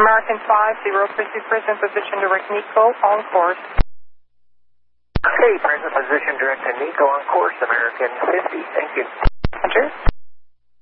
American 50, present position direct Nico on course. Okay, present position direct to Nico on course, American 50. Thank you. Roger.